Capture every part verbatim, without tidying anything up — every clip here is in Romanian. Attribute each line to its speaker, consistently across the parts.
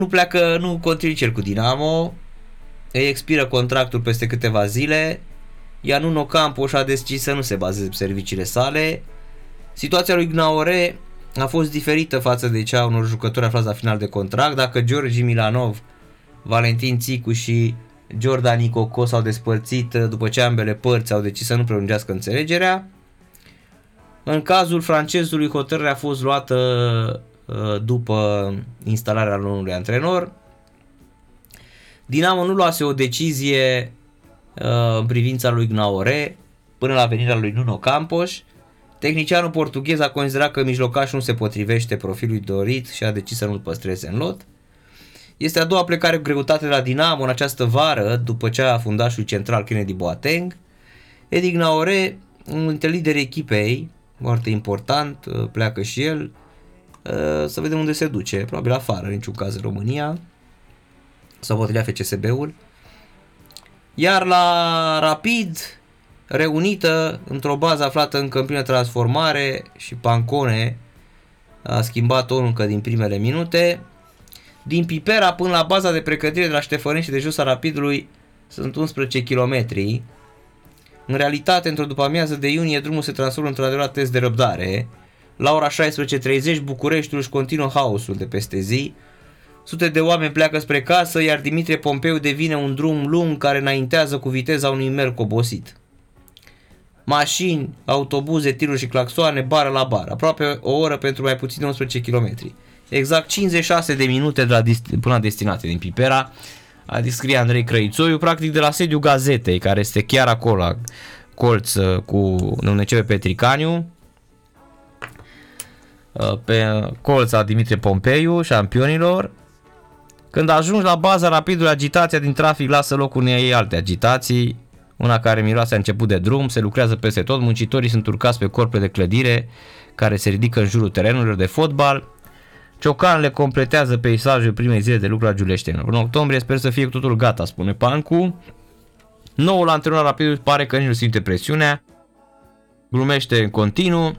Speaker 1: nu pleacă, nu continui cel cu Dinamo, îi expiră contractul peste câteva zile, iar Nuno Campos a decis să nu se bazeze pe serviciile sale. Situația lui Gnaure a fost diferită față de cea a unor jucători aflați la final de contract. Dacă Georgi Milanov, Valentin Țicu și Jordan Nicoco s-au despărțit după ce ambele părți au decis să nu prelungească înțelegerea, în cazul francezului hotărârea a fost luată după instalarea noului antrenor. Dinamo nu luase o decizie în privința lui Gnaure până la venirea lui Nuno Campos. Tehnicianul portughez a considerat că mijlocașul nu se potrivește profilului dorit și a decis să nu-l păstreze în lot. Este a doua plecare cu greutate de la Dinamo în această vară, după ce a fundașul central Kennedy Boateng. Edi Gnaure, unul dintre liderii echipei, foarte important, pleacă și el. Să vedem unde se duce, probabil afară, în niciun caz în România, sau poate F C S B-ul. Iar la Rapid, reunită într-o bază aflată încă în plină transformare și Pancone a schimbat-o încă din primele minute. Din Pipera până la baza de pregătire de la Ștefănești și de jos a Rapidului sunt unsprezece kilometri. În realitate, într-o după-amiază de iunie, drumul se transformă într-un adevărat test de răbdare. La ora șaisprezece treizeci, Bucureștiul își continuă haosul de peste zi. Sute de oameni pleacă spre casă, iar Dimitrie Pompeu devine un drum lung care înaintează cu viteza unui merc obosit. Mașini, autobuze, tiruri și claxoane, bară la bară, aproape o oră pentru mai puțin de unsprezece kilometri. Exact cincizeci și șase de minute de la dist- până la destinație din Pipera, a descrie Andrei Crăițoiu, practic de la sediul gazetei, care este chiar acolo, la colț cu unde începe Petricaniu, pe colța Dimitrie Pompeiu, șampionilor. Când ajungi la baza Rapidului, agitația din trafic lasă loc unei alte agitații, una care miroase a început de drum, se lucrează peste tot, muncitorii sunt urcați pe corpele de clădire care se ridică în jurul terenurilor de fotbal. Ciocanele completează peisajul primei zile de lucru la Giuleștenilor. În octombrie sper să fie cu totul gata, spune Pancu. Noul antrenor Rapidului pare că nici nu simte presiunea, glumește în continuu.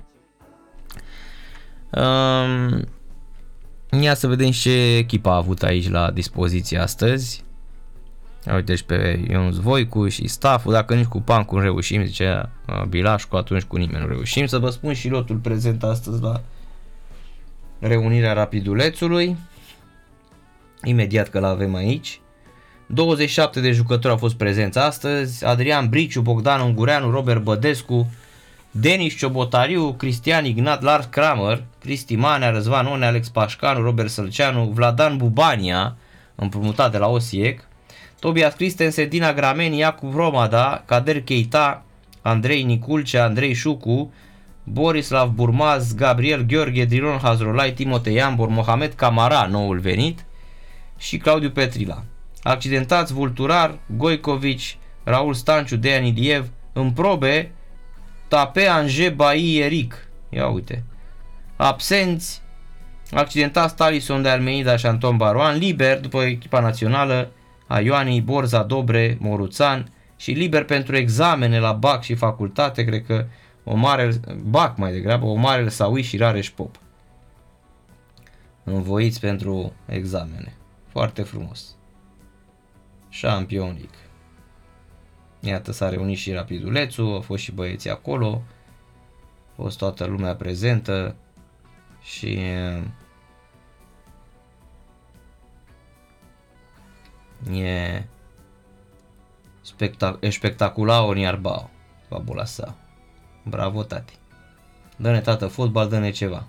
Speaker 1: Um, ia să vedem ce echipa a avut aici la dispoziție astăzi. Uite și pe Ionuț Voicu și stafful. Dacă nici cu Pancu nu reușim, zicea Bilașcu, atunci cu nimeni nu reușim. Să vă spun și lotul prezent astăzi la reunirea Rapidulețului, imediat că l-avem aici. douăzeci și șapte de jucători au fost prezenți astăzi: Adrian Briciu, Bogdan Ungureanu, Robert Bădescu, Denis Ciobotariu, Cristian Ignat, Lars Kramer, Cristi Manea, Răzvan One, Alex Pașcanu, Robert Sălceanu, Vladan Bubania, împrumutat de la Osiec, Tobias Christensen, Dina Grameni, Iacob Romada, Kader Keita, Andrei Niculcea, Andrei Șucu, Borislav Burmaz, Gabriel Gheorghe, Drilon Hazrolai, Timotei Ambor, Mohamed Camara, noul venit, și Claudiu Petrila. Accidentați: Vulturar, Goicovici, Raul Stanciu, Dejan Idiev. În probe: Tape, Anje, Bai, Eric. Ia uite. Absenți: accidentați Talison de Almeida și Anton Baroan. Liber după echipa națională: Aioanii, Borza, Dobre, Moruțan. Și liber pentru examene la B A C și facultate, cred că Omarel, B A C mai degrabă, Omarel Saui și Rareș Pop. Învoiți pentru examene. Foarte frumos. Champions League. Iată, s-a reunit și Rapidulețul, au fost și băieții acolo, a fost toată lumea prezentă și e spectac- spectacular iarbao, fabula sa. Bravo, tati. Dă-ne, tată, fotbal, dă-ne ceva.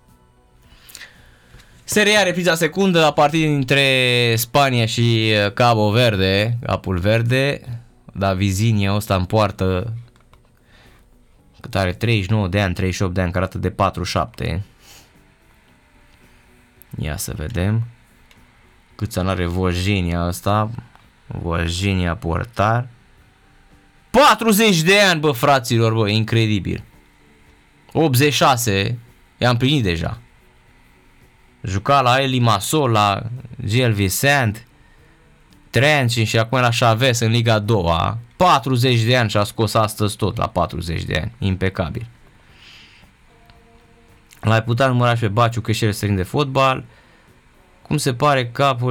Speaker 1: Serie A, repriza secundă la partid dintre Spania și Cabo Verde, Capul Verde. Davizinho ăsta în poartă, cât are treizeci și nouă de ani, treizeci și opt de ani, care arată de patruzeci și șapte. Ia să vedem câți ani are Vojinia ăsta. Vojinia portar. patruzeci de ani, bă, fraților, bă, incredibil. optzeci și șase, i-am împlinit deja. Juca la El Limassol, la Gil Vicente, Trentin și acum la Chaves în Liga a doua. patruzeci de ani și a scos astăzi tot la patruzeci de ani. Impecabil. L-ai putea număra și pe Baciu, că și el strâng de fotbal. Cum se pare capul